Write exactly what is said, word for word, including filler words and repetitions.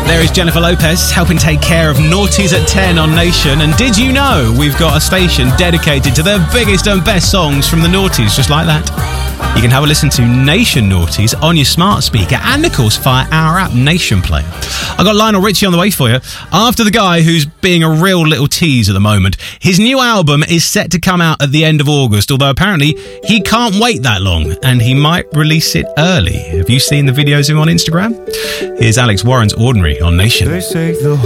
There is Jennifer Lopez helping take care of Naughties at ten on Nation. And did you know we've got a station dedicated to the biggest and best songs from the Naughties, just like that? You can have a listen to Nation Naughties on your smart speaker and, of course, via our app, Nation Player. I got Lionel Richie on the way for you. After the guy who's being a real little tease at the moment, his new album is set to come out at the end of August, although apparently he can't wait that long and he might release it early. Have you seen the videos of him on Instagram? Here's Alex Warren's Ordinary on Nation. They say the